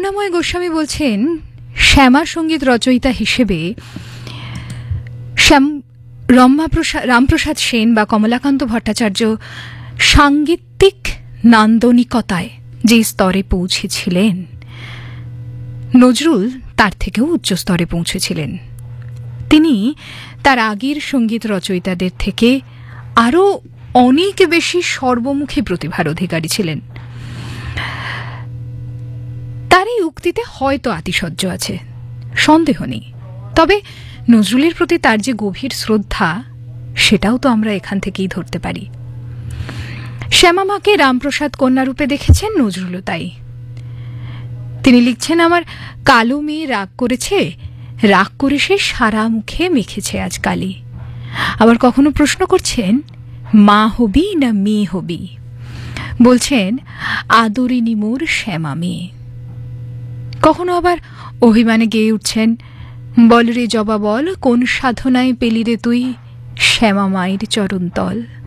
করুণাময় গোস্বামী বলছেন, শ্যামা সঙ্গীত রচয়িতা হিসেবে রামপ্রসাদ সেন বা কমলাকান্ত ভট্টাচার্য সাঙ্গীতিক নান্দনিকতায় যে স্তরে পৌঁছেছিলেন, নজরুল তার থেকেও উচ্চ স্তরে পৌঁছেছিলেন। তিনি তার আগের সঙ্গীত রচয়িতাদের থেকে আরও অনেক বেশি সর্বমুখী প্রতিভার অধিকারী ছিলেন। তার এই উক্তিতে হয়তো আতিশয্য আছে, সন্দেহ নেই। তবে নজরুলের প্রতি তার যে গভীর শ্রদ্ধা, সেটাও তো আমরা এখান থেকেই ধরতে পারি। শ্যামামাকে রামপ্রসাদ কন্যারূপে দেখেছেন নজরুলও তাই। তিনি লিখছেন, আমার কালো মেয়ে রাগ করেছে, রাগ করে সে সারা মুখে মেখেছে আজ কালি। আবার কখনো প্রশ্ন করছেন, মা হবি না মেয়ে হবি? বলছেন, আদরিনী মোর শ্যামা মেয়ে। কখনো আবার অভিমানে গেয়ে উঠছেন, বল রে জবা বল, কোন সাধনায় পেলি রে তুই শ্যামা মায়ের চরণতল।